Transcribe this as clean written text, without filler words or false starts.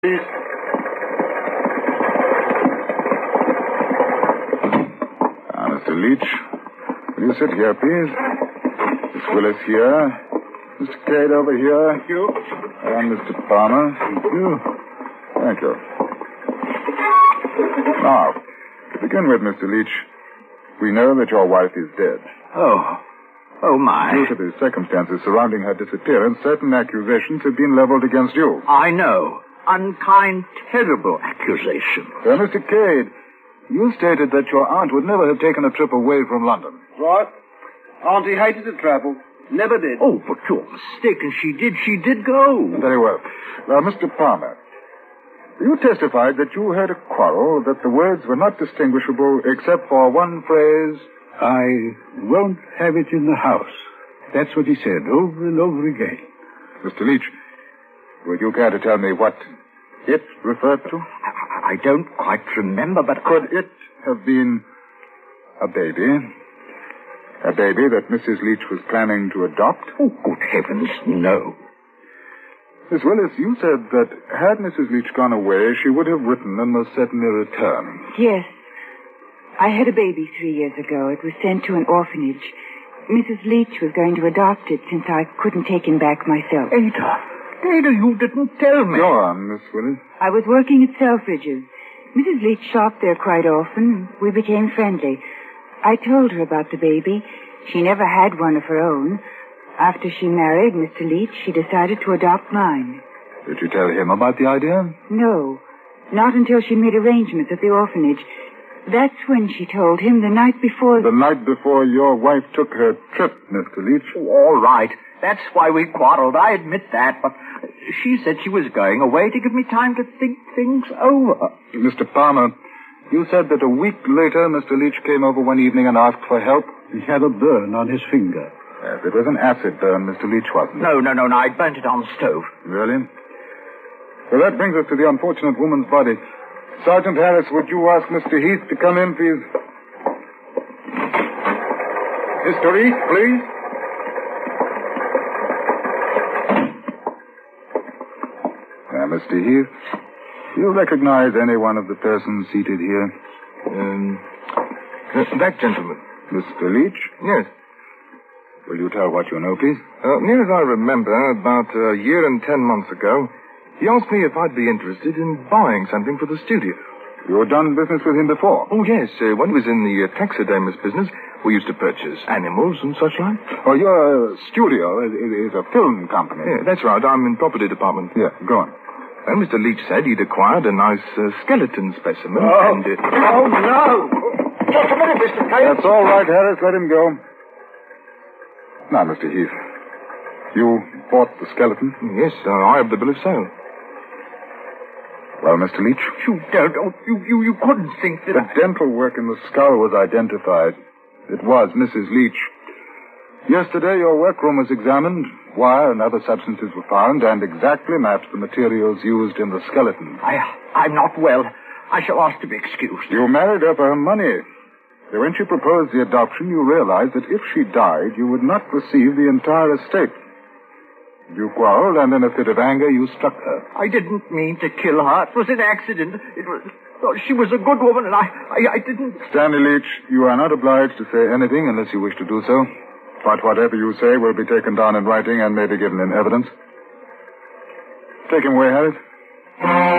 Mr. Leach, will you sit here, please? Miss Willis here. Mr. Cade over here. Thank you. And Mr. Palmer. Thank you. Thank you. Now, to begin with, Mr. Leach, we know that your wife is dead. Oh, my. Due to the circumstances surrounding her disappearance, certain accusations have been leveled against you. I know. Unkind, terrible accusation. Mr. Cade, you stated that your aunt would never have taken a trip away from London. Right. Auntie hated to travel. Never did. Oh, but you're mistaken. She did go. Very well. Now, Mr. Palmer, you testified that you had a quarrel, that the words were not distinguishable except for one phrase. I won't have it in the house. That's what he said over and over again. Mr. Leach, would you care to tell me what it referred to? I don't quite remember, but... Could it have been a baby? A baby that Mrs. Leach was planning to adopt? Oh, good heavens, no. Miss Willis, you said that had Mrs. Leach gone away, she would have written and most certainly returned. Yes. I had a baby 3 years ago. It was sent to an orphanage. Mrs. Leach was going to adopt it since I couldn't take him back myself. Ada, you didn't tell me. Go on, Miss Willis. I was working at Selfridge's. Mrs. Leach shopped there quite often. We became friendly. I told her about the baby. She never had one of her own. After she married Mr. Leach, she decided to adopt mine. Did you tell him about the idea? No, not until she made arrangements at the orphanage. That's when she told him the night before... The night before your wife took her trip, Mr. Leach. Oh, all right. That's why we quarreled. I admit that. But she said she was going away to give me time to think things over. Mr. Palmer, you said that a week later Mr. Leach came over one evening and asked for help. He had a burn on his finger. Yes, it was an acid burn, Mr. Leach, wasn't it? No. I burnt it on the stove. Really? Well, that brings us to the unfortunate woman's body. Sergeant Harris, would you ask Mr. Heath to come in, please? Mr. Heath, please. Now, Mr. Heath, do you recognize any one of the persons seated here? That gentleman. Mr. Leach? Yes. Will you tell what you know, please? Near as I remember, about a year and 10 months ago, he asked me if I'd be interested in buying something for the studio. You had done business with him before? Oh, yes. When he was in the taxidermist business, we used to purchase animals and such like. Oh, your studio is a film company. Yeah, that's right. I'm in property department. Yeah, go on. And Mr. Leach said he'd acquired a nice skeleton specimen. Oh, and no. Just a minute, Mr. Cade. That's all right, Harris. Let him go. Now, Mr. Heath, you bought the skeleton? Yes, I have the bill of sale. Well, Mr. Leach? You don't. You couldn't think that... The dental work in the skull was identified. It was Mrs. Leach. Yesterday, your workroom was examined. Wire and other substances were found and exactly matched the materials used in the skeleton. I'm not well. I shall ask to be excused. You married her for her money. So when she proposed the adoption, you realized that if she died, you would not receive the entire estate. You quarreled, and in a fit of anger, you struck her. I didn't mean to kill her. It was an accident. She was a good woman, and I didn't... Stanley Leach, you are not obliged to say anything unless you wish to do so. But whatever you say will be taken down in writing and may be given in evidence. Take him away, Harris.